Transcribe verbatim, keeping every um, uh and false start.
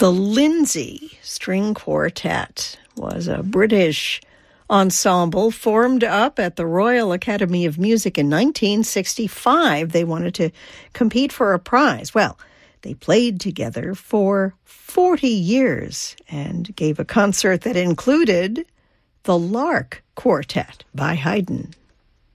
The Lindsay String Quartet was a British ensemble formed up at the Royal Academy of Music in nineteen sixty-five. They wanted to compete for a prize. Well, they played together for forty years and gave a concert that included the Lark Quartet by Haydn.